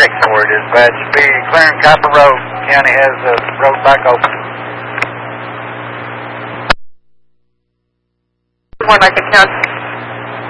6-4 dispatch. Be clearing Copper Road. County has the road back open. More like a count.